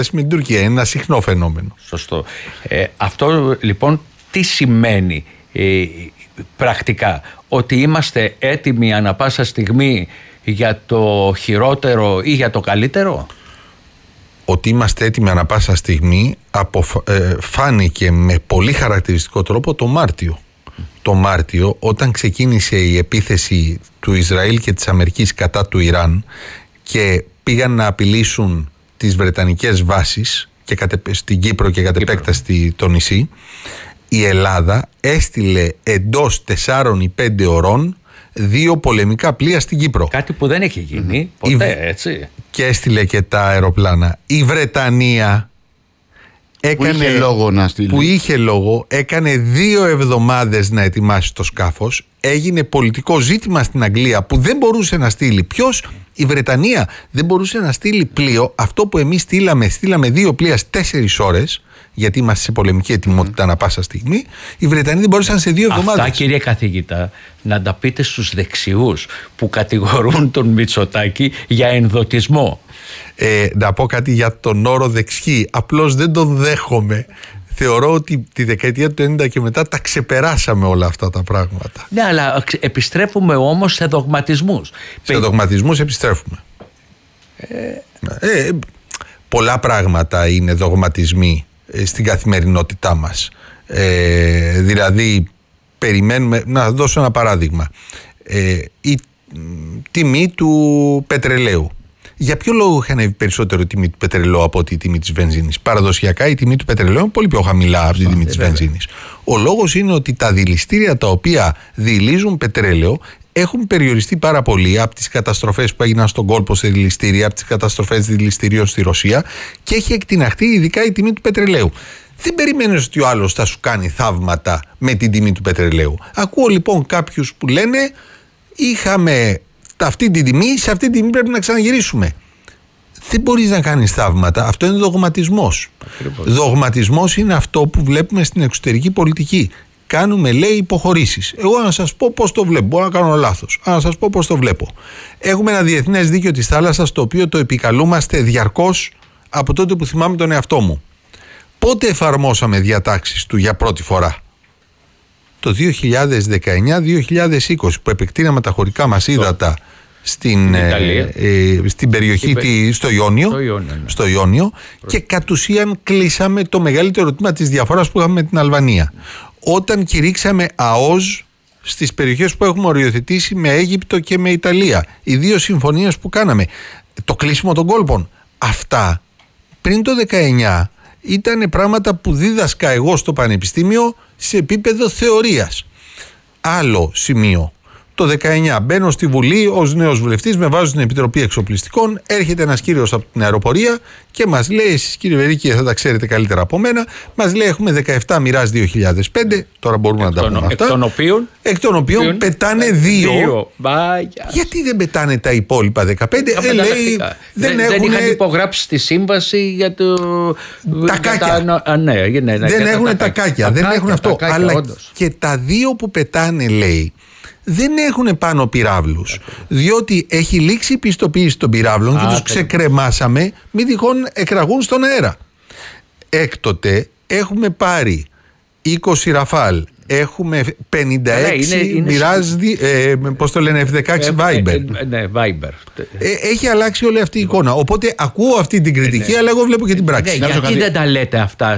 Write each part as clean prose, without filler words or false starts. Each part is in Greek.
με την Τουρκία. Είναι ένα συχνό φαινόμενο. Σωστό. Αυτό λοιπόν τι σημαίνει πρακτικά? Ότι είμαστε έτοιμοι ανά πάσα στιγμή για το χειρότερο ή για το καλύτερο? Ότι είμαστε έτοιμοι ανά πάσα στιγμή φάνηκε με πολύ χαρακτηριστικό τρόπο το Μάρτιο. Το Μάρτιο, όταν ξεκίνησε η επίθεση του Ισραήλ και της Αμερικής κατά του Ιράν και πήγαν να απειλήσουν τις βρετανικές βάσεις και στην Κύπρο και κατ' επέκταση το νησί, η Ελλάδα έστειλε εντός 4 ή 5 ωρών 2 πολεμικά πλοία στην Κύπρο. Κάτι που δεν έχει γίνει ποτέ, έτσι. Και έστειλε και τα αεροπλάνα. Η Βρετανία που είχε λόγο, έκανε 2 εβδομάδες να ετοιμάσει το σκάφος. Έγινε πολιτικό ζήτημα στην Αγγλία που δεν μπορούσε να στείλει. Ποιος? Η Βρετανία δεν μπορούσε να στείλει πλοίο. Αυτό που εμείς στείλαμε 2 πλοία 4 ώρες, γιατί είμαστε σε πολεμική ετοιμότητα ανά πάσα στιγμή. Οι Βρετανοί δεν μπορούσαν σε 2 εβδομάδες. Αυτά, κύριε καθηγητά, να τα πείτε στους δεξιούς που κατηγορούν τον Μητσοτάκη για ενδοτισμό. Να πω κάτι για τον όρο δεξιή. Απλώς δεν τον δέχομαι. Θεωρώ ότι τη δεκαετία του 90 και μετά τα ξεπεράσαμε όλα αυτά τα πράγματα. Ναι, αλλά επιστρέφουμε όμως σε δογματισμούς. Σε δογματισμούς επιστρέφουμε. Πολλά πράγματα είναι δογματισμοί στην καθημερινότητά μας. Δηλαδή, περιμένουμε... Να δώσω ένα παράδειγμα. Η τιμή του πετρελαίου. Για ποιο λόγο έχει ανέβει περισσότερο η τιμή του πετρελαίου από τη τιμή της βενζίνης? Παραδοσιακά η τιμή του πετρελαίου είναι πολύ πιο χαμηλά από τη τιμή της βενζίνης. Ο λόγος είναι ότι τα δειλιστήρια τα οποία δειλίζουν πετρέλαιο έχουν περιοριστεί πάρα πολύ από τις καταστροφές που έγιναν στον κόλπο σε δειλιστήρια, από τις καταστροφές δειλιστηρίων στη Ρωσία, και έχει εκτιναχθεί ειδικά η τιμή του πετρελαίου. Δεν περιμένεις ότι ο άλλος θα σου κάνει θαύματα με την τιμή του πετρελαίου. Ακούω λοιπόν κάποιους που λένε είχαμε αυτή την τιμή, σε αυτή την τιμή πρέπει να ξαναγυρίσουμε. Δεν μπορείς να κάνεις θαύματα. Αυτό είναι δογματισμός. Δογματισμός είναι αυτό που βλέπουμε στην εξωτερική πολιτική. Κάνουμε, λέει, υποχωρήσεις. Εγώ να σας πω πώς το βλέπω. Μπορώ να κάνω λάθος. Να σας πω πώς το βλέπω. Έχουμε ένα διεθνές δίκαιο της θάλασσας, το οποίο το επικαλούμαστε διαρκώς από τότε που θυμάμαι τον εαυτό μου. Πότε εφαρμόσαμε διατάξεις του για πρώτη φορά? Το 2019-2020, που επεκτείναμε τα χωρικά μας ύδατα στην περιοχή, στο Ιόνιο, και κατ' ουσίαν κλείσαμε το μεγαλύτερο τμήμα της διαφοράς που είχαμε με την Αλβανία. Όταν κηρύξαμε ΑΟΣ στις περιοχές που έχουμε οριοθετήσει με Αίγυπτο και με Ιταλία, οι 2 συμφωνίες που κάναμε, το κλείσιμο των κόλπων, αυτά πριν το 19 ήταν πράγματα που δίδασκα εγώ στο πανεπιστήμιο σε επίπεδο θεωρίας. Άλλο σημείο. Το 19 μπαίνω στη Βουλή ως νέος βουλευτής, με βάζω στην Επιτροπή Εξοπλιστικών, έρχεται ένας κύριος από την αεροπορία και μας λέει, εσείς κύριε Βερίκη θα τα ξέρετε καλύτερα από μένα, μας λέει έχουμε 17 μοιράς 2005, τώρα μπορούμε να τα πούμε αυτά, εκ των οποίων πετάνε 2. Γιατί δεν πετάνε τα υπόλοιπα 15? Λέει, δεν είχαν υπογράψει τη σύμβαση για το... Τα κάκια. Δεν έχουν τα κάκια, δεν έχουν αυτό. Αλλά και τα 2 που πετάνε, λέει, δεν έχουν πάνω πυράβλους, διότι έχει λήξει η πιστοποίηση των πυράβλων και τους ξεκρεμάσαμε μην τυχόν εκραγούν στον αέρα. Έκτοτε έχουμε πάρει 20 Ραφάλ, έχουμε 56 Mirage, πώς το λένε, F-16 Viper. Ναι, Viper. Έχει αλλάξει όλη αυτή η εικόνα. Οπότε ακούω αυτή την κριτική, αλλά εγώ βλέπω και την πράξη. Γιατί δεν τα λέτε αυτά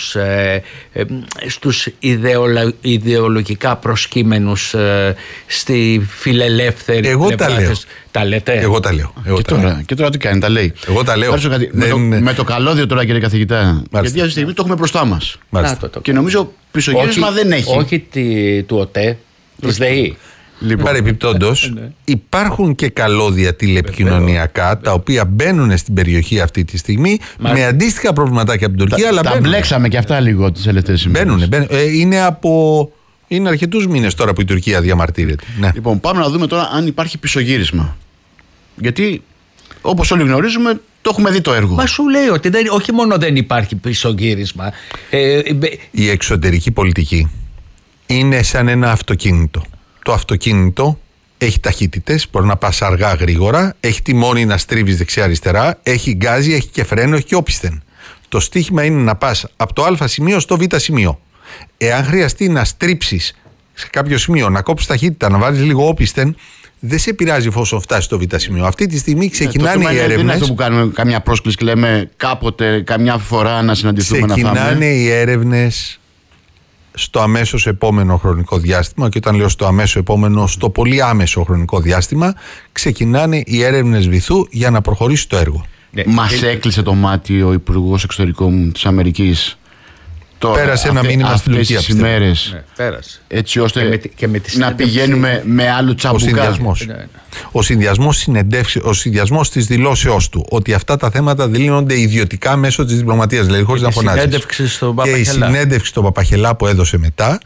στους ιδεολογικά προσκύμενους στη φιλελεύθερη εγώ πλευρά? Τα λέω. Τα λέτε? Εγώ τα λέω. Και τώρα τι κάνει, τα λέει. Εγώ τα λέω. Με το καλώδιο τώρα, κύριε καθηγητά. Γιατί αυτή τη στιγμή το έχουμε μπροστά μας. Και νομίζω πισωγύρισμα δεν έχει. Όχι του ΟΤΕ, της ΔΕΗ. Παρεπιπτόντως, υπάρχουν και καλώδια τηλεπικοινωνιακά τα οποία μπαίνουν στην περιοχή αυτή τη στιγμή με αντίστοιχα προβληματάκια από την Τουρκία. Αλλά τα μπλέξαμε και αυτά λίγο τις τελευταίες ημέρες. Είναι αρκετούς μήνες τώρα που η Τουρκία διαμαρτύρεται. Ναι. Λοιπόν, πάμε να δούμε τώρα αν υπάρχει πισωγύρισμα. Γιατί, όπως όλοι γνωρίζουμε, το έχουμε δει το έργο. Μα σου λέει ότι όχι μόνο δεν υπάρχει πισωγύρισμα. Η εξωτερική πολιτική είναι σαν ένα αυτοκίνητο. Το αυτοκίνητο έχει ταχύτητες, μπορεί να πας αργά γρήγορα, έχει τιμόνι να στρίβεις δεξιά-αριστερά, έχει γκάζι, έχει και φρένο, έχει και όπισθεν. Το στίχημα είναι να πας από το Α σημείο στο Β σημείο. Εάν χρειαστεί να στρίψεις σε κάποιο σημείο, να κόψεις ταχύτητα, να βάλεις λίγο όπισθεν, δεν σε πειράζει εφόσον φτάσει στο Β σημείο. Αυτή τη στιγμή ξεκινάνε οι έρευνες. Δεν είναι αυτό που κάνουμε καμιά πρόσκληση και λέμε κάποτε, καμιά φορά να συναντηθούμε. Ξεκινάνε οι έρευνες στο αμέσως επόμενο χρονικό διάστημα, και όταν λέω στο αμέσως επόμενο, στο πολύ άμεσο χρονικό διάστημα, ξεκινάνε οι έρευνες βυθού για να προχωρήσει το έργο. Μας έκλεισε το μάτι ο Υπουργός Εξωτερικών της Αμερικής. Πέρασε ένα μήνυμα στην Τουρκία αυτές τις ημέρες, έτσι ώστε να πηγαίνουμε με άλλο τσαμπουκά. Ο συνδυασμός της δηλώσεώς του ότι αυτά τα θέματα δηλώνονται ιδιωτικά μέσω της διπλωματίας, δηλαδή χωρίς να φωνάζει. Και η συνέντευξη στον Παπαχελά που έδωσε μετά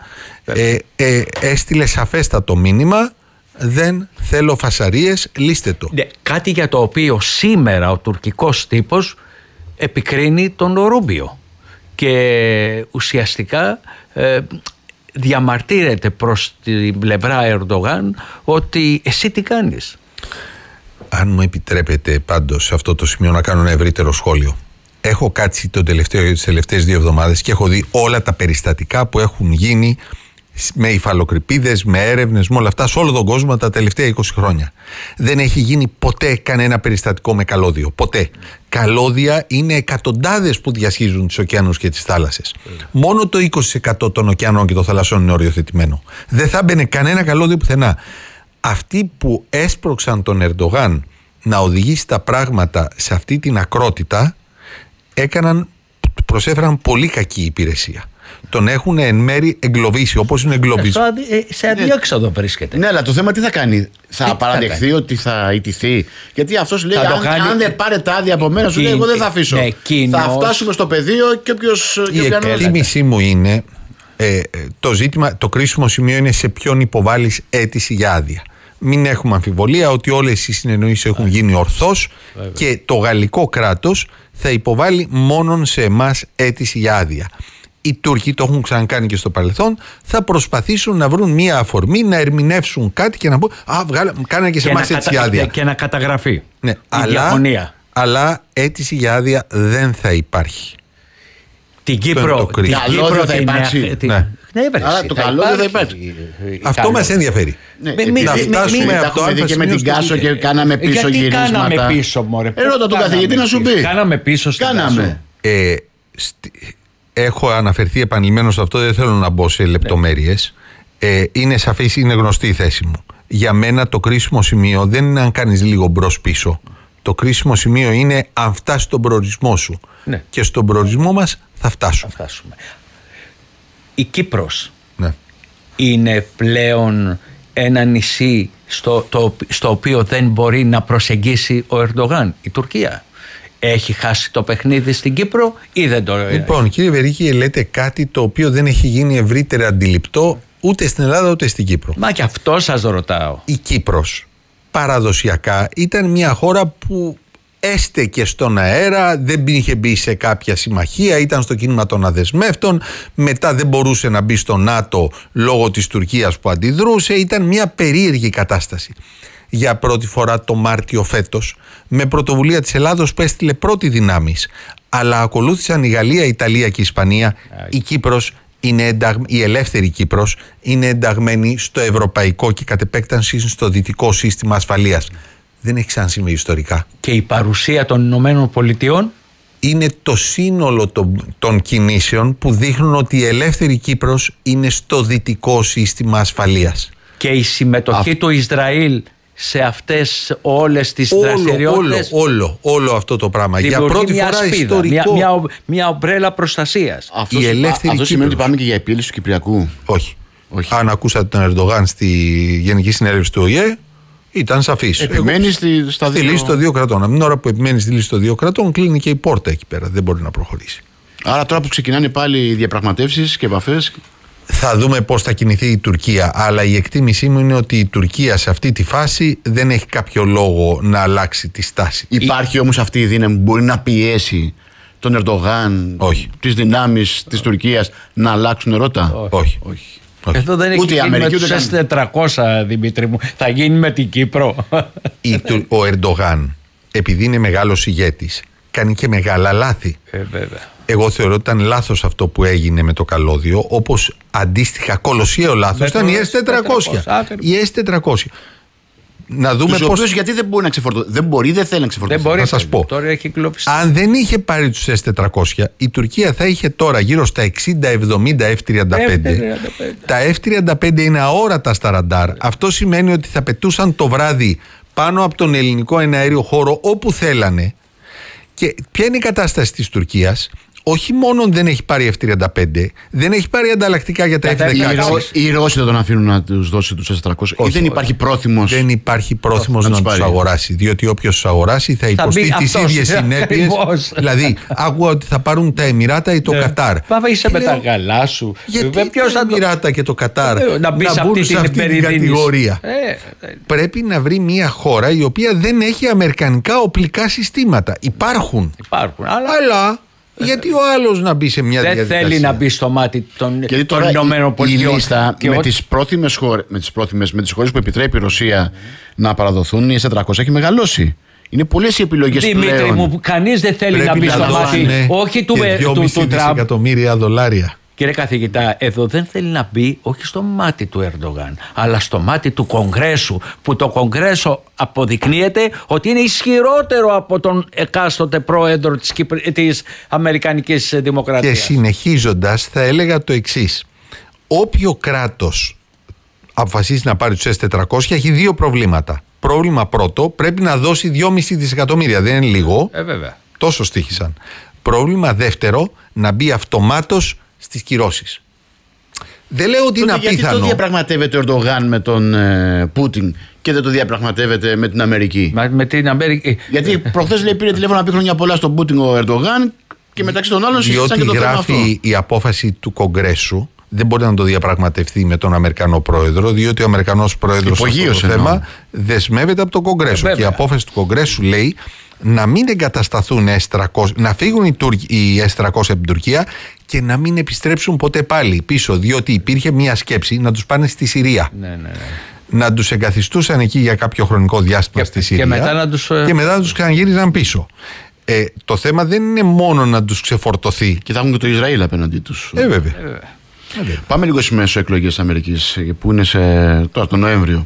έστειλε σαφέστατο μήνυμα: δεν θέλω φασαρίες, λύστε το. Κάτι για το οποίο σήμερα ο τουρκικός τύπος επικρίνει τον Ρούμπιο. Και ουσιαστικά διαμαρτύρεται προς την πλευρά Ερντογάν ότι εσύ τι κάνεις. Αν μου επιτρέπετε πάντως σε αυτό το σημείο να κάνω ένα ευρύτερο σχόλιο. Έχω κάτσει τις τελευταίες 2 εβδομάδες και έχω δει όλα τα περιστατικά που έχουν γίνει με υφαλοκρηπίδες, με έρευνες, με όλα αυτά σε όλο τον κόσμο τα τελευταία 20 χρόνια. Δεν έχει γίνει ποτέ κανένα περιστατικό με καλώδιο. Ποτέ. Καλώδια είναι εκατοντάδες που διασχίζουν τους ωκεανούς και τις θάλασσες. Μόνο το 20% των ωκεανών και των θαλασσών είναι οριοθετημένο. Δεν θα μπαινε κανένα καλώδιο πουθενά. Αυτοί που έσπρωξαν τον Ερντογάν να οδηγήσει τα πράγματα σε αυτή την ακρότητα προσέφεραν πολύ κακή υπηρεσία. Τον έχουν εν μέρη εγκλωβίσει, όπως είναι εγκλωβίσει. Σε αδιέξοδο βρίσκεται. Ναι, αλλά το θέμα τι θα κάνει? Θα παραδεχθεί ότι θα ιτηθεί? Γιατί αυτός λέει: αν δεν πάρετε άδεια από μένα, σου λέει: εγώ δεν θα αφήσω. Θα φτάσουμε στο πεδίο και όποιος. Η εκτίμησή μου είναι το ζήτημα, το κρίσιμο σημείο είναι σε ποιον υποβάλλεις αίτηση για άδεια. Μην έχουμε αμφιβολία ότι όλες οι συνεννοήσεις έχουν γίνει ορθώς και το γαλλικό κράτος θα υποβάλει μόνον σε εμάς αίτηση για άδεια. Οι Τούρκοι, το έχουν ξανακάνει και στο παρελθόν, θα προσπαθήσουν να βρουν μία αφορμή, να ερμηνεύσουν κάτι και να πούν: κάνανε και σε εμάς αίτηση για άδεια. Και να καταγραφεί. Ναι, αλλά αίτηση για άδεια δεν θα υπάρχει. Την Κύπρο θα υπάρξει. Άρα το καλώδιο θα υπάρξει. Αυτό μας ενδιαφέρει. Να φτάσουμε από το άλλο. Και με την Κάσο και κάναμε πίσω γυρίσματα. Γιατί κάναμε πίσω, μωρέ? Ρώτα τον καθηγητή να σου πει. Κάναμε πίσω στην Κάσο. Έχω αναφερθεί επανειλημμένως σε αυτό, δεν θέλω να μπω σε λεπτομέρειες. Είναι σαφής, είναι γνωστή η θέση μου. Για μένα το κρίσιμο σημείο δεν είναι αν κάνεις λίγο μπρος πίσω. Το κρίσιμο σημείο είναι αν φτάσει στον προορισμό σου. Ναι. Και στον προορισμό μας θα φτάσουμε. Η Κύπρος είναι πλέον ένα νησί στο οποίο δεν μπορεί να προσεγγίσει ο Ερντογάν, η Τουρκία. Έχει χάσει το παιχνίδι στην Κύπρο ή δεν το... Λοιπόν, κύριε Βερίκη, λέτε κάτι το οποίο δεν έχει γίνει ευρύτερα αντιληπτό ούτε στην Ελλάδα ούτε στην Κύπρο. Μα και αυτό σας ρωτάω. Η Κύπρος παραδοσιακά ήταν μια χώρα που έστεκε στον αέρα, δεν είχε μπει σε κάποια συμμαχία, ήταν στο κίνημα των αδεσμεύτων, μετά δεν μπορούσε να μπει στο ΝΑΤΟ λόγω της Τουρκίας που αντιδρούσε, ήταν μια περίεργη κατάσταση. Για πρώτη φορά το Μάρτιο φέτος, με πρωτοβουλία της Ελλάδος που έστειλε πρώτη δυνάμεις, αλλά ακολούθησαν η Γαλλία, η Ιταλία και η Ισπανία, η Κύπρος, η ελεύθερη Κύπρος είναι ενταγμένη στο ευρωπαϊκό και κατ' επέκταση στο δυτικό σύστημα ασφαλείας. Δεν έχει ξανασυμβεί ιστορικά. Και η παρουσία των Ηνωμένων Πολιτειών είναι το σύνολο των κινήσεων που δείχνουν ότι η ελεύθερη Κύπρος είναι στο δυτικό σύστημα ασφαλείας. Και η συμμετοχή του Ισραήλ σε αυτές όλες τις δραστηριότητες. Όλο αυτό το πράγμα. Για πρώτη φορά σπίδα, ιστορικό. Μια ομπρέλα προστασίας. Αυτό σημαίνει ότι πάμε και για επίλυση του Κυπριακού? Όχι. Αν ακούσατε τον Ερντογάν στη Γενική Συνέλευση του ΟΗΕ, ήταν σαφής. Επιμένει στη λύση των 2 κρατών. Από την ώρα που επιμένει στη λύση των 2 κρατών, κλείνει και η πόρτα εκεί πέρα. Δεν μπορεί να προχωρήσει. Άρα τώρα που ξεκινάνε πάλι οι διαπραγματεύσεις και επαφές. Θα δούμε πώς θα κινηθεί η Τουρκία. Αλλά η εκτίμησή μου είναι ότι η Τουρκία σε αυτή τη φάση δεν έχει κάποιο λόγο να αλλάξει τη στάση. Υπάρχει όμως αυτή η δύναμη που μπορεί να πιέσει τον Ερντογάν, τις δυνάμεις της Τουρκίας να αλλάξουν ρότα? Όχι. Εδώ δεν έχει γίνει με τους S-400, Δημήτρη μου. Θα γίνει με την Κύπρο. Ο Ερντογάν, επειδή είναι μεγάλος ηγέτης, κάνει και μεγάλα λάθη. Βέβαια. Εγώ θεωρώ ότι ήταν λάθος αυτό που έγινε με το καλώδιο, όπως αντίστοιχα κολοσσιαίο λάθος ήταν η S400. Η S400. Να δούμε πώς. Γιατί δεν μπορεί να ξεφορτωθεί. Δεν θέλει να ξεφορτωθεί. Θα σας πω. Αν δεν είχε πάρει τους S400, η Τουρκία θα είχε τώρα γύρω στα 60-70 F-35. Τα F-35 είναι αόρατα στα ραντάρ. Αυτό σημαίνει ότι θα πετούσαν το βράδυ πάνω από τον ελληνικό εναέριο χώρο όπου θέλανε. Και ποια είναι η κατάσταση της Τουρκίας? Όχι μόνο δεν έχει πάρει F-35, δεν έχει πάρει ανταλλακτικά για τα F-16. Οι Ρώσοι δεν τον αφήνουν να τους δώσει τους S-400. Ή δεν υπάρχει πρόθυμος. Δεν υπάρχει πρόθυμος να τους αγοράσει. Διότι όποιος τους αγοράσει θα υποστεί τις ίδιες συνέπειες. Δηλαδή, άκουγα ότι θα πάρουν τα Εμιράτα ή το Κατάρ. Πάμε, είσαι με τα γαλά σου. Γιατί τα Εμιράτα και το Κατάρ να μπουν σε αυτή την κατηγορία? Πρέπει να βρει μια χώρα η οποία δεν έχει αμερικανικά οπλικά συστήματα. Υπάρχουν. Αλλά γιατί ο άλλος να μπει σε μια διαδικασία? Δεν θέλει να μπει στο μάτι των Ηνωμένων Πολιτειών. Η λίστα με τις χώρες που επιτρέπει η Ρωσία να παραδοθούν, η S-400 έχει μεγαλώσει. Είναι πολλές οι επιλογές πλέον. Δημήτρη μου, κανείς δεν θέλει να μπει στο μάτι. Όχι του Τραμπ. $2,5 Κύριε καθηγητά, εδώ δεν θέλει να μπει όχι στο μάτι του Ερντογάν, αλλά στο μάτι του Κογκρέσου, που το Κογκρέσο αποδεικνύεται ότι είναι ισχυρότερο από τον εκάστοτε πρόεδρο της Αμερικανικής Δημοκρατίας. Και συνεχίζοντας, θα έλεγα το εξής. Όποιο κράτος αποφασίσει να πάρει τους S-400 έχει δύο προβλήματα. Πρόβλημα πρώτο, πρέπει να δώσει 2,5 δισεκατομμύρια. Δεν είναι λίγο. Βέβαια. Τόσο στοίχησαν. Πρόβλημα δεύτερο, να μπει αυτομάτως στις κυρώσεις. Δεν λέω ότι είναι απίθανο. Γιατί το διαπραγματεύεται ο Ερντογάν με τον Πούτιν και δεν το διαπραγματεύεται με την Αμερική? Με την Αμερική. Γιατί προχθές λέει πήρε τηλέφωνο να πει χρόνια πολλά στον Πούτιν ο Ερντογάν και μεταξύ των άλλων συζήτησαν και το θέμα αυτό. Διότι γράφει η απόφαση του Κογκρέσου, δεν μπορεί να το διαπραγματευτεί με τον Αμερικανό πρόεδρο, διότι ο Αμερικανός πρόεδρος σε αυτό το θέμα δεσμεύεται από τον Κογκρέσο. Και η απόφαση του Κογκρέσου λέει να μην εγκατασταθούν S-400, να φύγουν οι S-400 από την Τουρκία και να μην επιστρέψουν ποτέ πάλι πίσω, διότι υπήρχε μια σκέψη να τους πάνε στη Συρία. Ναι. Να τους εγκαθιστούσαν εκεί για κάποιο χρονικό διάστημα στη Συρία και μετά να τους ξαναγύριζαν πίσω. Το θέμα δεν είναι μόνο να τους ξεφορτωθεί. Και θα έχουν και το Ισραήλ απέναντί τους. Βέβαια. Πάμε λίγο στις μεσοεκλογές της Αμερικής που είναι τώρα τον Νοέμβριο.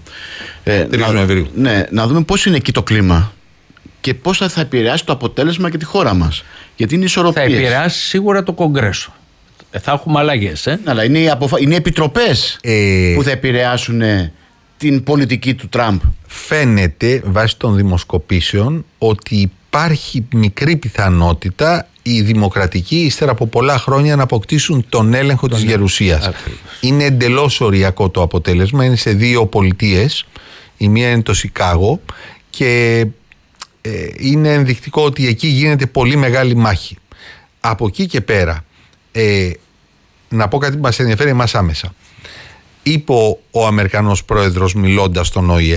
3 Νοεμβρίου. Ναι, να δούμε πώς είναι εκεί το κλίμα και πώς θα επηρεάσει το αποτέλεσμα και τη χώρα μας. Γιατί είναι ισορροπίες. Θα επηρεάσει σίγουρα το Κογκρέσο. Θα έχουμε αλλαγές. Αλλά είναι επιτροπές που θα επηρεάσουν την πολιτική του Τραμπ. Φαίνεται βάσει των δημοσκοπήσεων ότι υπάρχει μικρή πιθανότητα οι δημοκρατικοί ύστερα από πολλά χρόνια να αποκτήσουν τον έλεγχο της Γερουσίας. Είναι εντελώς οριακό το αποτέλεσμα. Είναι σε 2 πολιτείες. Η μία είναι το Σικάγο και είναι ενδεικτικό ότι εκεί γίνεται πολύ μεγάλη μάχη. Από εκεί και πέρα, να πω κάτι που μας ενδιαφέρει εμάς άμεσα. Είπε ο Αμερικανός πρόεδρος μιλώντας στον ΟΗΕ,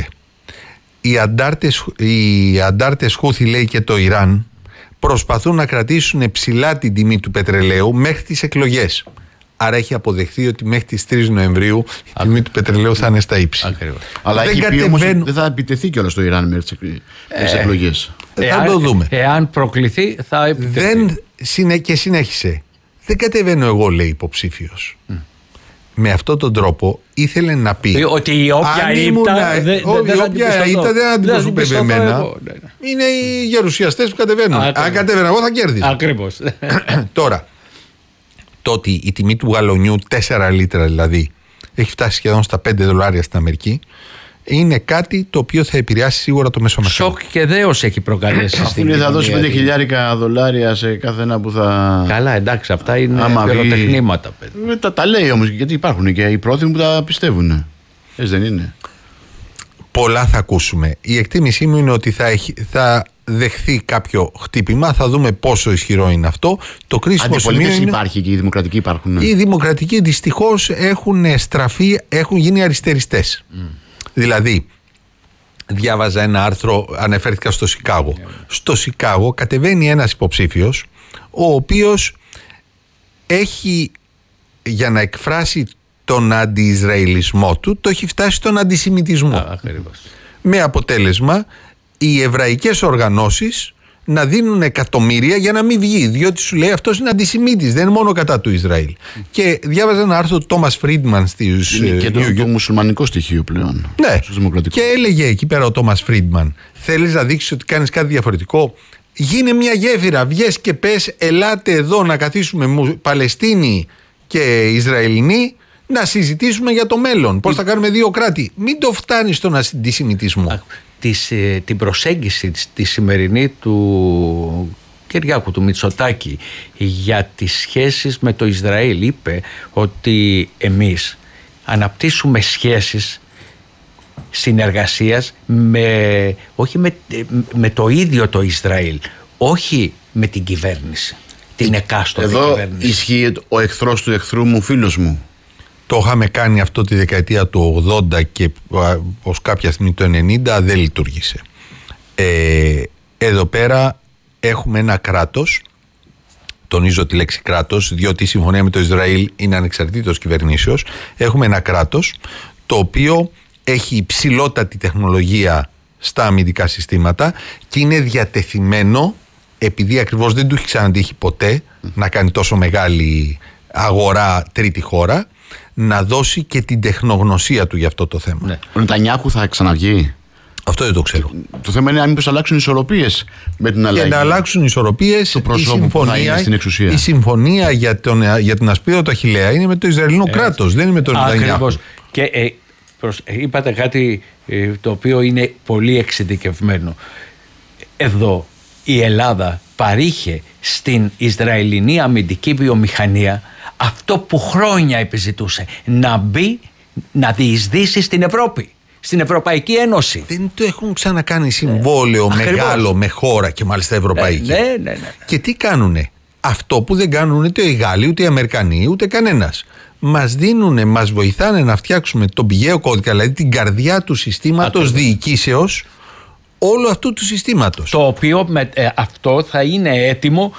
οι αντάρτες Χούθι, λέει, και το Ιράν προσπαθούν να κρατήσουν ψηλά την τιμή του πετρελαίου μέχρι τις εκλογές. Άρα έχει αποδεχθεί ότι μέχρι τις 3 Νοεμβρίου η τιμή του πετρελαίου θα είναι στα ύψη. Αλλά δεν θα επιτεθεί κιόλας το Ιράν μέχρι τις εκλογές. Θα το δούμε. Εάν προκληθεί θα επιτεθεί. Και συνέχισε. Δεν κατεβαίνω εγώ, λέει, υποψήφιος. Με αυτόν τον τρόπο ήθελε να πει ότι η όποια ήττα δεν αντιπροσωπεύει εμένα. Είναι οι γερουσιαστές που κατεβαίνουν. Αν κατεβαίνω εγώ θα κέρδιζα. Ακριβώς. Τώρα, το ότι η τιμή του γαλονιού 4 λίτρα δηλαδή έχει φτάσει σχεδόν στα $5 στην Αμερική, είναι κάτι το οποίο θα επηρεάσει σίγουρα το μέσο μεσαίο. Σοκ και δέος έχει προκαλέσει. Αφού θα δώσει $5,000 σε κάθε ένα που θα. Καλά, εντάξει, αυτά είναι πυροτεχνήματα. Τα λέει όμως, γιατί υπάρχουν και οι πρόθυμοι που τα πιστεύουν. Έτσι δεν είναι? Πολλά θα ακούσουμε. Η εκτίμησή μου είναι ότι θα δεχθεί κάποιο χτύπημα. Θα δούμε πόσο ισχυρό είναι αυτό. Το κρίσιμο σημείο είναι. Υπάρχει και οι δημοκρατικοί υπάρχουν. Οι δημοκρατικοί δυστυχώς έχουν στραφεί, έχουν γίνει αριστεριστές. Δηλαδή, διάβαζα ένα άρθρο, αναφέρθηκα στο Σικάγο. Στο Σικάγο κατεβαίνει ένας υποψήφιος, ο οποίος έχει, για να εκφράσει τον αντι-Ισραηλισμό του, το έχει φτάσει στον αντισημιτισμό. Με αποτέλεσμα οι εβραϊκές οργανώσεις να δίνουν εκατομμύρια για να μην βγει, διότι σου λέει αυτός είναι αντισημίτης, δεν είναι μόνο κατά του Ισραήλ. Και διάβαζα ένα άρθρο του Τόμας Φρίντμαν στις. Είναι και το μουσουλμανικό στοιχείο πλέον. Ναι, και έλεγε εκεί πέρα ο Τόμας Φρίντμαν, θέλεις να δείξεις ότι κάνεις κάτι διαφορετικό? Γίνε μια γέφυρα, βγες και πες, ελάτε εδώ να καθίσουμε Παλαιστίνοι και Ισραηλινοί να συζητήσουμε για το μέλλον. Πώς θα κάνουμε δύο κράτη. Μην το φτάνει στον αντισημιτισμό. Την προσέγγιση τη σημερινή του Κυριάκου, του Μητσοτάκη, για τις σχέσεις με το Ισραήλ, είπε ότι εμείς αναπτύσσουμε σχέσεις συνεργασίας όχι με το ίδιο το Ισραήλ, όχι με την κυβέρνηση, την εκάστοτε κυβέρνηση. Εδώ ισχύει ο εχθρός του εχθρού μου φίλος μου. Το είχαμε κάνει αυτό τη δεκαετία του 80 και ως κάποια στιγμή το 90 δεν λειτουργήσε. Εδώ πέρα έχουμε ένα κράτος, τονίζω τη λέξη κράτος, διότι η συμφωνία με το Ισραήλ είναι ανεξαρτήτως κυβερνήσεως. Έχουμε ένα κράτος το οποίο έχει υψηλότατη τεχνολογία στα αμυντικά συστήματα και είναι διατεθειμένο, επειδή ακριβώς δεν του έχει ξανατύχει ποτέ να κάνει τόσο μεγάλη αγορά τρίτη χώρα, να δώσει και την τεχνογνωσία του για αυτό το θέμα. Ναι. Ο Νετανιάχου θα ξαναβγεί? Αυτό δεν το ξέρω. Το θέμα είναι αν μήπως αλλάξουν ισορροπίες με την αλλαγή. Και να αλλάξουν ισορροπίες, η συμφωνία για την ασπίδα Αχιλλέα είναι με το Ισραηλινό κράτος, δεν είναι με τον Νετανιάχου. Ακριβώς. Και είπατε κάτι το οποίο είναι πολύ εξειδικευμένο. Εδώ η Ελλάδα παρήχε στην Ισραηλινή αμυντική βιομηχανία αυτό που χρόνια επιζητούσε, να μπει, να διεισδύσει στην Ευρώπη, στην Ευρωπαϊκή Ένωση. Δεν το έχουν ξανακάνει συμβόλαιο μεγάλο με χώρα και μάλιστα ευρωπαϊκή. Ναι. Και τι κάνουνε? Αυτό που δεν κάνουν ούτε οι Γάλλοι, ούτε οι Αμερικανοί, ούτε κανένας. Μας δίνουνε, μας βοηθάνε να φτιάξουμε τον πηγαίο κώδικα, δηλαδή την καρδιά του συστήματος διοικήσεως όλου αυτού του συστήματος. Το οποίο αυτό θα είναι έτοιμο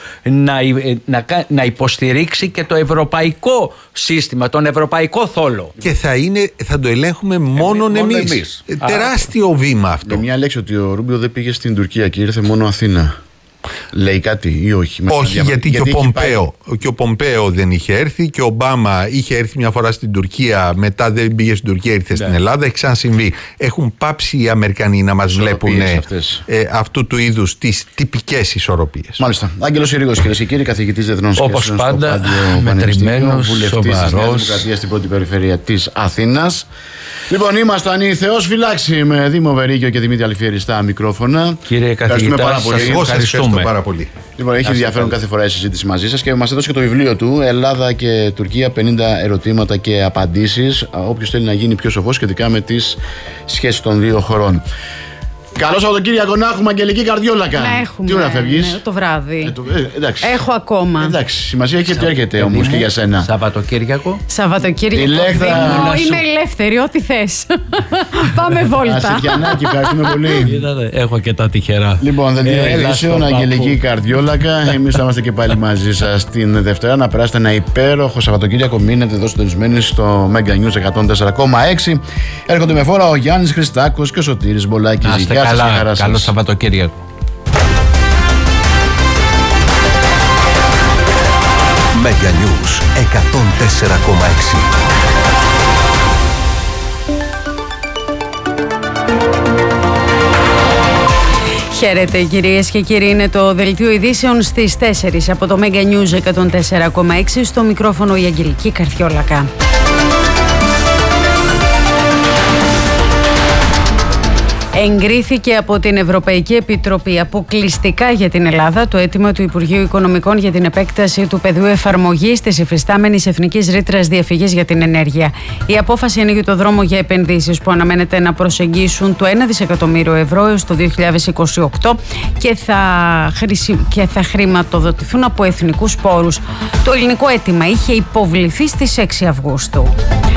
να υποστηρίξει και το ευρωπαϊκό σύστημα, τον ευρωπαϊκό θόλο. Και θα το ελέγχουμε μόνον εμείς. Τεράστιο βήμα αυτό. Με μια λέξη, ότι ο Ρούμπιο δεν πήγε στην Τουρκία και ήρθε μόνο Αθήνα. Λέει κάτι ή όχι? Όχι, γιατί και ο Πομπέο δεν είχε έρθει, και ο Ομπάμα είχε έρθει μια φορά στην Τουρκία, μετά δεν πήγε στην Τουρκία, ήρθε στην Ελλάδα. Έχει ξανασυμβεί. Έχουν πάψει οι Αμερικανοί να μας βλέπουν αυτού του είδους τις τυπικές ισορροπίες. Μάλιστα. Άγγελος Ιρήγος, κυρίες και κύριοι, καθηγητής διεθνών σχέσεων. Όπως πάντα, μετρημένος, βουλευτής της Νέας Δημοκρατίας στην πρώτη περιφέρεια της Αθήνας. Λοιπόν, είμαστε ανοί Θεός φυλάξει, με Δήμο Βερίκιο και Δημήτρη Αλφιέρη στα μικρόφωνα. Κύριε καθηγητά, σας ευχαριστούμε πάρα πολύ. Λοιπόν, έχει ενδιαφέρον κάθε φορά η συζήτηση μαζί σας και μας έδωσε και το βιβλίο του Ελλάδα και Τουρκία, 50 ερωτήματα και απαντήσεις. Όποιος θέλει να γίνει πιο σοφός σχετικά με τις σχέσεις των δύο χωρών. Καλό Σαββατοκύριακο να έχουμε, Αγγελική Καρδιόλακα. Να έχουμε. Τι ώρα φεύγεις? Ναι, το βράδυ. Έχω ακόμα. Εντάξει, σημασία έχει ότι έρχεται όμως και για σένα. Σαββατοκύριακο. Είμαι ελεύθερη, ό,τι θες. Πάμε βόλτα. Ασυριανάκη, ευχαριστούμε πολύ. Έχω και τα τυχερά. Λοιπόν, δελτίο Αγγελική Καρδιόλακα. Εμείς θα είμαστε και πάλι μαζί σας την Δευτέρα. Να περάσετε ένα υπέροχο Σαββατοκύριακο. Μείνετε εδώ συντονισμένοι στο Mega News 104,6. Έρχονται με φόρα ο Γιάννης Χριστάκος και ο Σωτήρης Μπολάκης. Καλό Σαββατοκύριακο. Mega News 104,6. Χαίρετε κυρίες και κύριοι, είναι το δελτίο ειδήσεων στις 4 από το Mega News 104,6. Στο μικρόφωνο η Αγγελική Καρδιόλακα. Εγκρίθηκε από την Ευρωπαϊκή Επιτροπή αποκλειστικά για την Ελλάδα το αίτημα του Υπουργείου Οικονομικών για την επέκταση του πεδίου εφαρμογής της υφιστάμενης εθνικής ρήτρας διαφυγής για την ενέργεια. Η απόφαση ανοίγει το δρόμο για επενδύσεις που αναμένεται να προσεγγίσουν το 1 δισεκατομμύριο ευρώ έως το 2028 και θα χρηματοδοτηθούν από εθνικούς πόρους. Το ελληνικό αίτημα είχε υποβληθεί στις 6 Αυγούστου.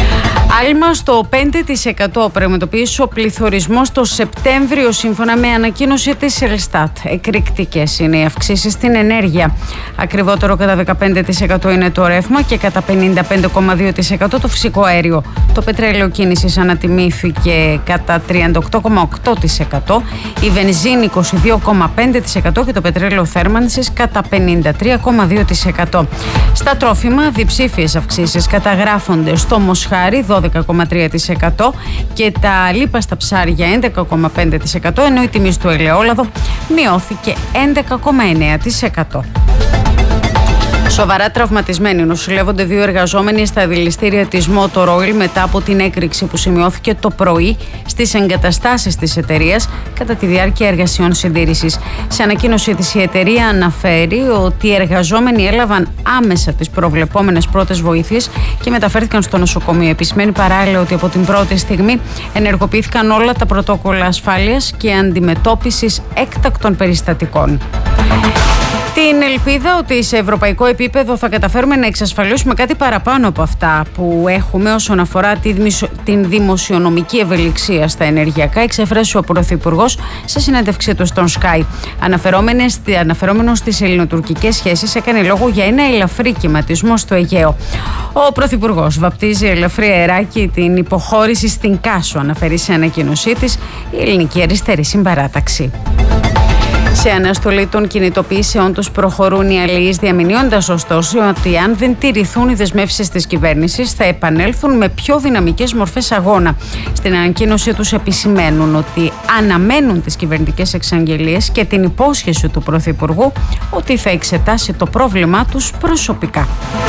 Άλμα στο 5% πραγματοποιήσει ο πληθωρισμός το Σεπτέμβριο σύμφωνα με ανακοίνωση της Ελστάτ. Εκρηκτικές είναι οι αυξήσεις στην ενέργεια. Ακριβότερο κατά 15% είναι το ρεύμα και κατά 55,2% το φυσικό αέριο. Το πετρέλαιο κίνησης ανατιμήθηκε κατά 38,8%, η βενζίνη 22,5% και το πετρέλαιο θέρμανσης κατά 53,2%. Στα τρόφιμα διψήφιες αυξήσεις καταγράφονται στο μοσχάρι 12,3% και τα λίπαστα ψάρια 11,5%, ενώ η τιμή του ελαιόλαδο μειώθηκε 11,9%. Σοβαρά τραυματισμένοι νοσηλεύονται 2 εργαζόμενοι στα δηληστήρια της Motor Oil μετά από την έκρηξη που σημειώθηκε το πρωί στις εγκαταστάσεις της εταιρείας κατά τη διάρκεια εργασιών συντήρησης. Σε ανακοίνωσή της η εταιρεία αναφέρει ότι οι εργαζόμενοι έλαβαν άμεσα τις προβλεπόμενες πρώτες βοήθειες και μεταφέρθηκαν στο νοσοκομείο. Επισημαίνει παράλληλα ότι από την πρώτη στιγμή ενεργοποιήθηκαν όλα τα πρωτόκολλα ασφάλειας και αντιμετώπισης έκτακτων περιστατικών. Την ελπίδα ότι σε ευρωπαϊκό επίπεδο θα καταφέρουμε να εξασφαλίσουμε κάτι παραπάνω από αυτά που έχουμε όσον αφορά την δημοσιονομική ευελιξία στα ενεργειακά, εξέφρασε ο Πρωθυπουργός σε συνέντευξή του στον Sky. Αναφερόμενος στις ελληνοτουρκικές σχέσεις, έκανε λόγο για ένα ελαφρύ κυματισμό στο Αιγαίο. Ο Πρωθυπουργός βαπτίζει ελαφρύ αεράκι την υποχώρηση στην Κάσο, αναφέρει σε ανακοίνωσή της η Ελληνική Αριστερή Συμπαράταξη. Σε αναστολή των κινητοποιήσεών τους προχωρούν οι αλληλείς, διαμηνύοντας ωστόσο ότι αν δεν τηρηθούν οι δεσμεύσεις της κυβέρνησης θα επανέλθουν με πιο δυναμικές μορφές αγώνα. Στην ανακοίνωσή τους επισημαίνουν ότι αναμένουν τις κυβερνητικές εξαγγελίες και την υπόσχεση του Πρωθυπουργού ότι θα εξετάσει το πρόβλημά τους προσωπικά.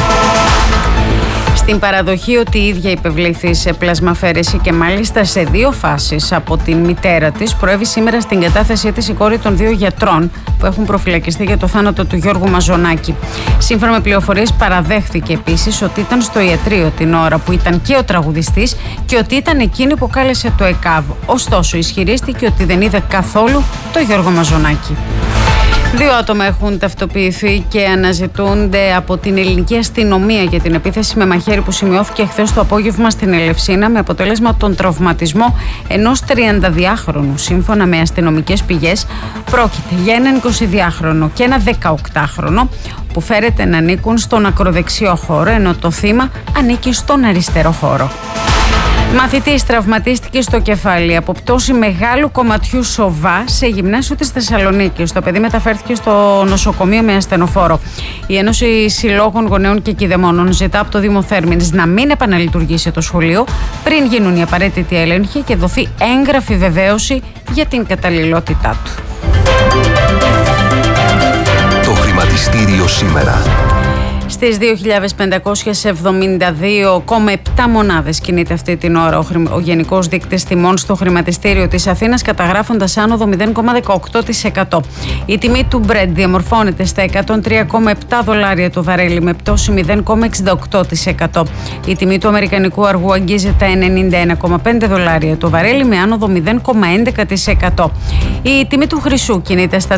Στην παραδοχή ότι η ίδια υπευλήθη σε πλασμαφαίρεση και μάλιστα σε 2 φάσεις από την μητέρα της, προέβη σήμερα στην κατάθεσή της η κόρη των 2 γιατρών που έχουν προφυλακιστεί για το θάνατο του Γιώργου Μαζονάκη. Σύμφωνα με πληροφορίες, παραδέχθηκε επίσης ότι ήταν στο ιατρείο την ώρα που ήταν και ο τραγουδιστής και ότι ήταν εκείνη που κάλεσε το ΕΚΑΒ. Ωστόσο, ισχυρίστηκε ότι δεν είδε καθόλου το Γιώργο Μαζονάκη. 2 άτομα έχουν ταυτοποιηθεί και αναζητούνται από την ελληνική αστυνομία για την επίθεση με μαχαίρι που σημειώθηκε χθες το απόγευμα στην Ελευσίνα με αποτέλεσμα τον τραυματισμό ενός 32χρονου. Σύμφωνα με αστυνομικές πηγές, πρόκειται για έναν 22χρονο και ένα 18χρονο που φέρεται να ανήκουν στον ακροδεξιό χώρο, ενώ το θύμα ανήκει στον αριστερό χώρο. Μαθητής τραυματίστηκε στο κεφάλι από πτώση μεγάλου κομματιού σοβά σε γυμνάσιο της Θεσσαλονίκης. Το παιδί μεταφέρθηκε στο νοσοκομείο με ασθενοφόρο. Η Ένωση Συλλόγων Γονέων και Κηδεμόνων ζητά από το Δήμο Θέρμηνης να μην επαναλειτουργήσει το σχολείο πριν γίνουν οι απαραίτητοι έλεγχοι και δοθεί έγγραφη βεβαίωση για την καταλληλότητά του. Το χρηματιστήριο σήμερα. Στις 2.572,7 μονάδες κινείται αυτή την ώρα ο γενικός δείκτης τιμών στο χρηματιστήριο της Αθήνας, καταγράφοντας άνοδο 0,18%. Η τιμή του Brent διαμορφώνεται στα $103,7 το βαρέλι με πτώση 0,68%. Η τιμή του αμερικανικού αργού αγγίζει τα $91,5 το βαρέλι με άνοδο 0,11%. Η τιμή του χρυσού κινείται στα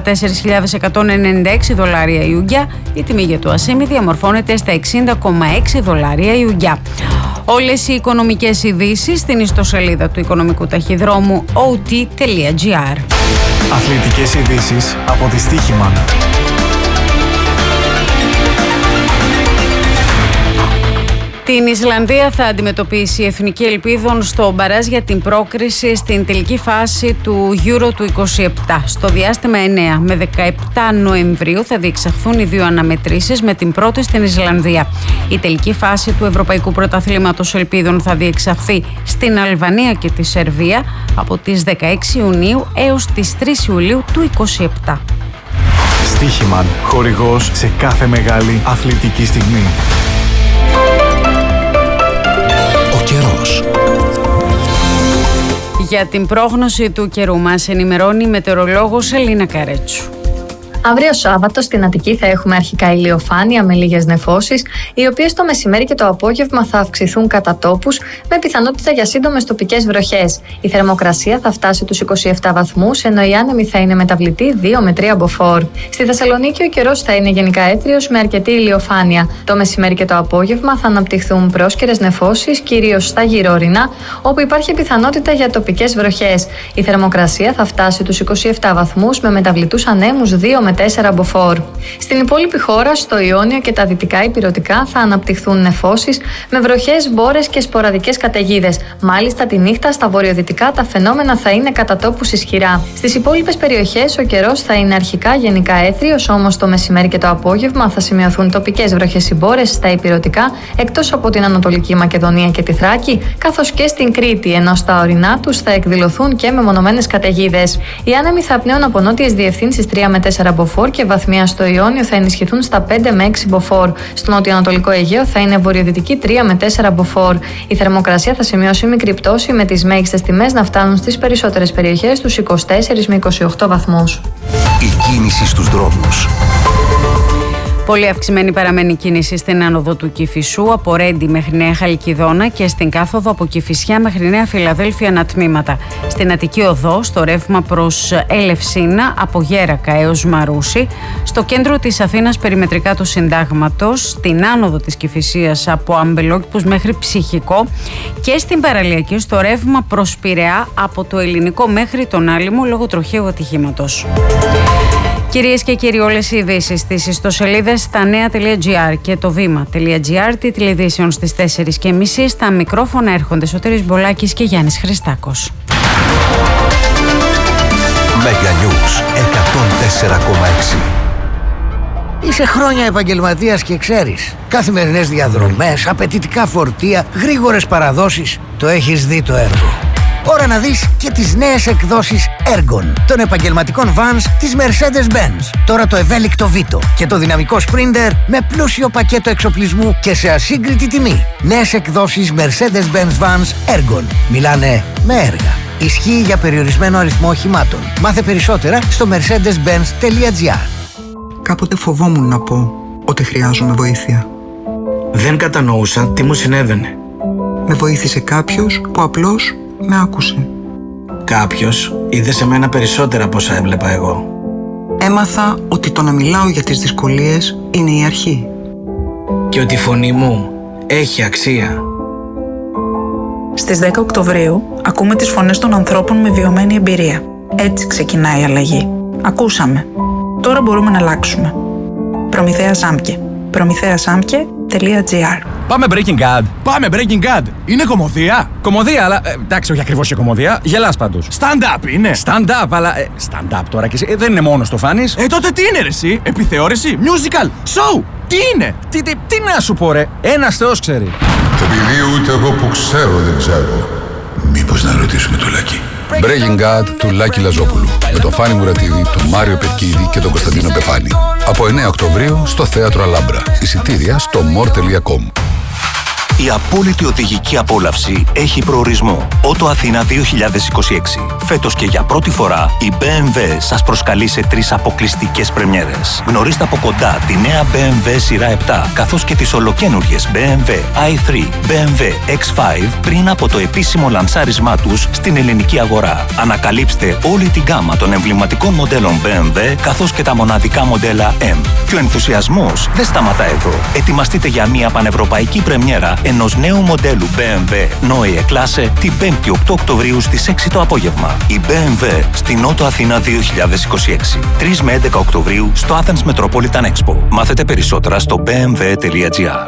$4.196 η ουγγιά. Η τιμή για το ασίμι διαμορφώνεται στα $60,6 η ουγγιά. Όλες οι οικονομικές ειδήσεις στην ιστοσελίδα του οικονομικού ταχυδρόμου ot.gr. Αθλητικές ειδήσεις από τη Στοίχημαν. Την Ισλανδία θα αντιμετωπίσει η Εθνική Ελπίδων στο μπαράζ για την πρόκριση στην τελική φάση του Euro του 27. Στο διάστημα 9 με 17 Νοεμβρίου θα διεξαχθούν οι 2 αναμετρήσεις, με την πρώτη στην Ισλανδία. Η τελική φάση του Ευρωπαϊκού Πρωταθλήματος Ελπίδων θα διεξαχθεί στην Αλβανία και τη Σερβία από τις 16 Ιουνίου έως τις 3 Ιουλίου του 27. Στοίχημαν, χορηγός σε κάθε μεγάλη αθλητική στιγμή. Για την πρόγνωση του καιρού μας ενημερώνει η μετεωρολόγος Ελίνα Καρέτσου. Αύριο Σάββατο στην Αττική θα έχουμε αρχικά ηλιοφάνεια με λίγες νεφώσεις, οι οποίες το μεσημέρι και το απόγευμα θα αυξηθούν κατά τόπους, με πιθανότητα για σύντομες τοπικές βροχές. Η θερμοκρασία θα φτάσει τους 27 βαθμούς, ενώ η άνεμη θα είναι μεταβλητή 2 με 3 μποφόρ. Στη Θεσσαλονίκη ο καιρός θα είναι γενικά έθριος με αρκετή ηλιοφάνεια. Το μεσημέρι και το απόγευμα θα αναπτυχθούν πρόσκαιρες νεφώσεις, κυρίως στα γύρω-ορεινά, όπου υπάρχει πιθανότητα για τοπικές βροχές. Η θερμοκρασία θα φτάσει τους 27 βαθμούς με μεταβλητούς ανέμους 2 με 4 μποφόρ. Στην υπόλοιπη χώρα, στο Ιόνιο και τα δυτικά ηπειρωτικά θα αναπτυχθούν νεφώσεις με βροχές, μπόρες και σποραδικές καταιγίδες. Μάλιστα, τη νύχτα στα βορειοδυτικά τα φαινόμενα θα είναι κατά τόπους ισχυρά. Στις υπόλοιπες περιοχές ο καιρός θα είναι αρχικά γενικά έθριος, όμως το μεσημέρι και το απόγευμα θα σημειωθούν τοπικές βροχές ή μπόρες στα ηπειρωτικά, εκτός από την Ανατολική Μακεδονία και τη Θράκη, καθώς και στην Κρήτη, ενώ στα ορεινά τους θα εκδηλωθούν και μεμονωμένες καταιγίδες. Οι άνεμοι θα πνέουν από νότιες διευθύνσεις 3 με 4 μποφόρ και βαθμία στο Ιόνιο θα ενισχυθούν στα 5 με 6 μποφόρ. Στο νοτιοανατολικό Αιγαίο θα είναι βορειοδυτική 3 με 4 μποφόρ. Η θερμοκρασία θα σημειώσει μικρή πτώση, με τις μέγιστες τιμές να φτάνουν στις περισσότερες περιοχές τους 24 με 28 βαθμούς. Η κίνηση στους δρόμους. Πολύ αυξημένη παραμένει η κίνηση στην άνοδο του Κηφισού από Ρέντι μέχρι Νέα Χαλκιδόνα και στην κάθοδο από Κηφισιά μέχρι Νέα Φιλαδέλφια ανατμήματα. Στην Αττική Οδό, στο ρεύμα προς Ελευσίνα από Γέρακα έως Μαρούσι. Στο κέντρο της Αθήνας περιμετρικά του Συντάγματος, στην άνοδο της Κηφισίας από Αμπελόκηπους μέχρι Ψυχικό και στην παραλιακή στο ρεύμα προς Πειραιά από το Ελληνικό μέχρι τον Άλυμο λόγω τροχαίου ατυχήματος. Κυρίες και κύριοι, όλες οι ειδήσεις στις ιστοσελίδες stanea.gr και το βήμα.gr, τίτλοι ειδήσεων στις 4:30. Στα μικρόφωνα έρχονται Σωτήρης Μπολάκης και Γιάννης Χριστάκος. Mega News 104,6. Είσαι χρόνια επαγγελματίας και ξέρεις. Καθημερινές διαδρομές, απαιτητικά φορτία, γρήγορες παραδόσεις. Το έχεις δει το έργο. Ώρα να δεις και τις νέες εκδόσεις Ergon των επαγγελματικών vans της Mercedes-Benz. Τώρα το ευέλικτο Vito και το δυναμικό Sprinter με πλούσιο πακέτο εξοπλισμού και σε ασύγκριτη τιμή. Νέες εκδόσεις Mercedes-Benz vans Ergon. Μιλάνε με έργα. Ισχύει για περιορισμένο αριθμό οχημάτων. Μάθε περισσότερα στο mercedes-benz.gr. Κάποτε φοβόμουν να πω ότι χρειάζομαι βοήθεια. Δεν κατανοούσα τι μου συνέβαινε. Με βοήθησε κάποιος που απλώς με άκουσε. Κάποιος είδε σε μένα περισσότερα από όσα έβλεπα εγώ. Έμαθα ότι το να μιλάω για τις δυσκολίες είναι η αρχή. Και ότι η φωνή μου έχει αξία. Στις 10 Οκτωβρίου ακούμε τις φωνές των ανθρώπων με βιωμένη εμπειρία. Έτσι ξεκινάει η αλλαγή. Ακούσαμε. Τώρα μπορούμε να αλλάξουμε. Προμηθέας Άμκε. promηθέασάμκε.gr. Πάμε Breaking Bad. Πάμε Breaking Bad. Είναι κωμωδία. Κωμωδία, αλλά εντάξει, όχι ακριβώς και κωμωδία. Γελάς πάντως. Stand-up είναι. Stand-up, αλλά. Stand-up τώρα και εσύ. Δεν είναι μόνο το φάνης. Τότε τι είναι, ρε, εσύ. Επιθεώρηση. Musical. Show. Τι είναι. Τι να σου πω, ρε. Ένας Θεός ξέρει. Επειδή ούτε εγώ που ξέρω δεν ξέρω. Μήπως να ρωτήσουμε το Λάκη. Breaking Bad του Λάκη Λαζόπουλου. Με τον Φάνη Μουρατίδη, τον Μάριο Πετκίδη και τον Κωνσταντίνο Πεφάνη. Από 9 Οκτωβρίου στο Θέατρο Αλάμπρα. Εισιτήρια στο more.com. Η απόλυτη οδηγική απόλαυση έχει προορισμό. Ότο Αθήνα 2026. Φέτος και για πρώτη φορά η BMW σας προσκαλεί σε 3 αποκλειστικές πρεμιέρες. Γνωρίστε από κοντά τη νέα BMW σειρά 7, καθώς και τις ολοκαίνουργιες BMW i3, BMW X5 πριν από το επίσημο λανσάρισμά τους στην ελληνική αγορά. Ανακαλύψτε όλη την γκάμα των εμβληματικών μοντέλων BMW, καθώς και τα μοναδικά μοντέλα M. Και ο ενθουσιασμός δεν σταματά εδώ. Ετοιμαστείτε για μια πανευρωπαϊκή πρεμιέρα ενός νέου μοντέλου BMW Neue Klasse την 5η 8 Οκτωβρίου στις 6 το απόγευμα. Η BMW στην Νότο Αθήνα 2026. 3 με 11 Οκτωβρίου στο Athens Metropolitan Expo. Μάθετε περισσότερα στο bmw.gr.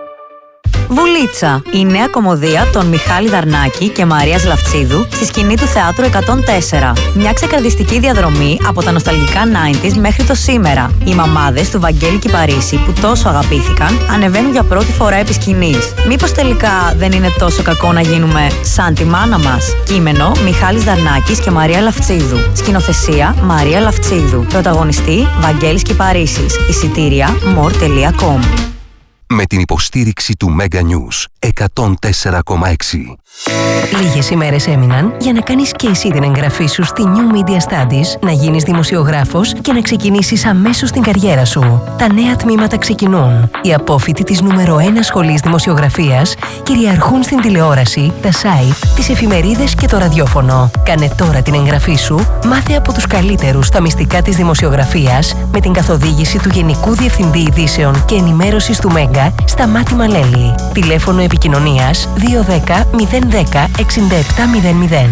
Βουλίτσα, η νέα κωμωδία των Μιχάλη Δαρνάκη και Μαρίας Λαφτσίδου στη σκηνή του Θεάτρου 104. Μια ξεκαρδιστική διαδρομή από τα νοσταλγικά 90s μέχρι το σήμερα. Οι μαμάδες του Βαγγέλη Κιπαρίσι που τόσο αγαπήθηκαν ανεβαίνουν για πρώτη φορά επί σκηνής. Μήπως τελικά δεν είναι τόσο κακό να γίνουμε σαν τη μάνα μας? Κείμενο Μιχάλης Δαρνάκης και Μαρία Λαφτσίδου. Σκηνοθεσία Μαρία Λαφτσίδου. Πρωταγωνιστή Βαγγέλης Κιπαρίσης. Εισιτήρια more.com. Με την υποστήριξη του Mega News 104,6. Λίγες ημέρες έμειναν για να κάνεις και εσύ την εγγραφή σου στη New Media Studies, να γίνεις δημοσιογράφος και να ξεκινήσεις αμέσως την καριέρα σου. Τα νέα τμήματα ξεκινούν. Οι απόφοιτοι της νούμερο 1 σχολής δημοσιογραφίας κυριαρχούν στην τηλεόραση, τα site, τις εφημερίδες και το ραδιόφωνο. Κάνε τώρα την εγγραφή σου, μάθε από τους καλύτερους τα μυστικά της δημοσιογραφίας με την καθοδήγηση του Γενικού Διευθυντή Ειδήσεων και Ενημέρωσης του Μέγκα, Σταμάτη Μαλέλη. Τηλέφωνο επικοινωνίας 210 010 6700.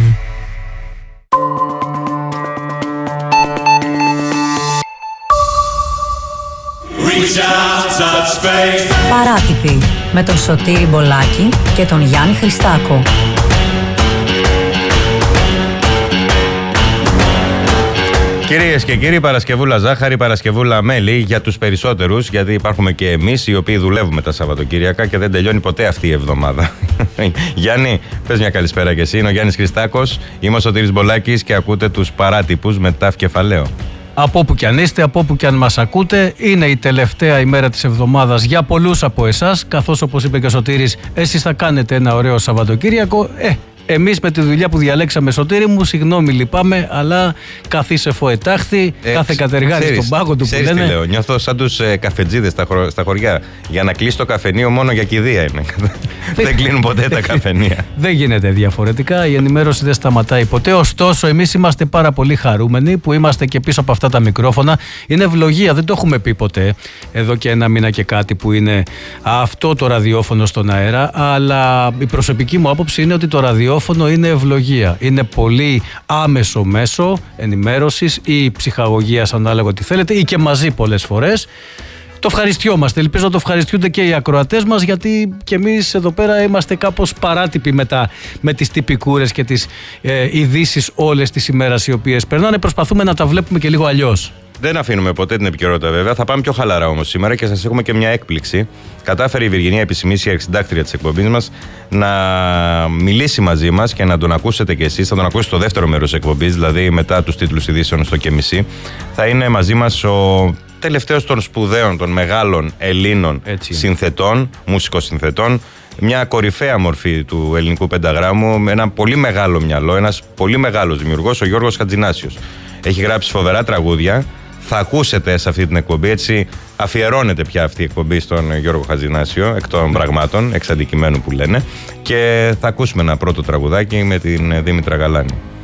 Παράτυποι με τον Σωτήρη Μπολάκη και τον Γιάννη Χριστάκο. Κυρίες και κύριοι, Παρασκευούλα ζάχαρη, Παρασκευούλα μέλι για τους περισσότερους, γιατί υπάρχουμε και εμείς οι οποίοι δουλεύουμε τα Σαββατοκύριακα και δεν τελειώνει ποτέ αυτή η εβδομάδα. Γιάννη, πες μια καλησπέρα κι εσύ. Είναι ο Γιάννης Χριστάκος, είμαι ο Σωτήρης Μπολάκης και ακούτε τους Παράτυπους με τάφ κεφαλαίο. Από όπου κι αν είστε, από όπου κι αν μας ακούτε, είναι η τελευταία ημέρα της εβδομάδας για πολλούς από εσάς, καθώς όπως είπε και ο Σωτήρης, εσείς θα κάνετε ένα ωραίο Σαββατοκύριακο. Εμείς με τη δουλειά που διαλέξαμε, Σωτήρη μου, συγγνώμη, λυπάμαι, αλλά καθίσε φοετάχθη, κάθε κατεργάρι στον πάγο του που λένε. Τι λέω, νιώθω σαν τους καφετζίδες στα χωριά. Για να κλείσει το καφενείο μόνο για κηδεία είναι. Δεν κλείνουν ποτέ τα καφενεία. Δεν γίνεται διαφορετικά, η ενημέρωση δεν σταματάει ποτέ. Ωστόσο, εμείς είμαστε πάρα πολύ χαρούμενοι που είμαστε και πίσω από αυτά τα μικρόφωνα. Είναι ευλογία, δεν το έχουμε πει ποτέ εδώ και ένα μήνα και κάτι που είναι αυτό το ραδιόφωνο στον αέρα. Αλλά η προσωπική μου άποψη είναι ότι το ραδιόφωνο είναι ευλογία. Είναι πολύ άμεσο μέσο ενημέρωσης ή ψυχαγωγίας, ανάλογα τι θέλετε, ή και μαζί πολλές φορές. Το ευχαριστιόμαστε. Ελπίζω να το ευχαριστούνται και οι ακροατές μας, γιατί και εμείς εδώ πέρα είμαστε κάπως παράτυποι με τις τυπικούρες και τις ειδήσεις όλες τις ημέρες οι οποίες περνάνε. Προσπαθούμε να τα βλέπουμε και λίγο αλλιώς. Δεν αφήνουμε ποτέ την επικαιρότητα, βέβαια. Θα πάμε πιο χαλαρά όμως σήμερα και σας έχουμε και μια έκπληξη. Κατάφερε η Βυργινία Επισημής, η αρχισυντάκτρια της εκπομπής μας, να μιλήσει μαζί μας και να τον ακούσετε κι εσείς. Θα τον ακούσετε στο δεύτερο μέρος της εκπομπής, δηλαδή μετά τους τίτλους ειδήσεων στο και μισή. Θα είναι μαζί μας ο τελευταίος των σπουδαίων, των μεγάλων Ελλήνων συνθετών, μουσικοσυνθετών. Μια κορυφαία μορφή του ελληνικού πενταγράμμου, με ένα πολύ μεγάλο μυαλό, ένας πολύ μεγάλος δημιουργός, ο Γιώργος Χατζηνάσιος. Έχει γράψει φοβερά τραγούδια. Θα ακούσετε σε αυτή την εκπομπή, έτσι αφιερώνεται πια αυτή η εκπομπή στον Γιώργο Χατζηνάσιο, εκ των πραγμάτων, εξ αντικειμένου που λένε. Και θα ακούσουμε ένα πρώτο τραγουδάκι με την Δήμητρα Γαλάνη.